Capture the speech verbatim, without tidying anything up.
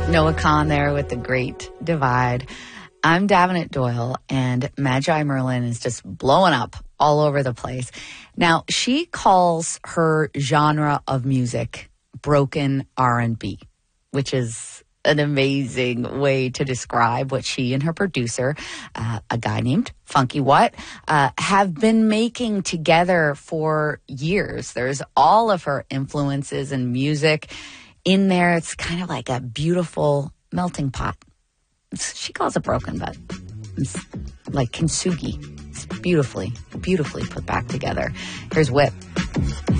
Noah Kahn there with The Great Divide. I'm Davenant Doyle, and Magi Merlin is just blowing up all over the place. Now, she calls her genre of music broken R and B, which is an amazing way to describe what she and her producer, uh, a guy named Funky What, uh, have been making together for years. There's all of her influences and music in there. It's kind of like a beautiful melting pot. It's, she calls it broken, but it's like kintsugi. It's beautifully, beautifully put back together. Here's Whip.